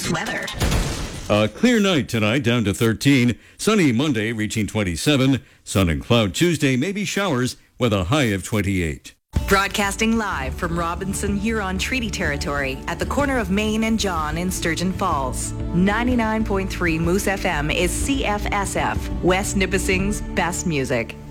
Moose weather. A clear night tonight, down to 13. Sunny Monday, reaching 27. Sun and cloud Tuesday, maybe showers, with a high of 28. Broadcasting live from Robinson Huron Treaty Territory at the corner of Main and John in Sturgeon Falls. 99.3 Moose FM is CFSF, West Nipissing's best music.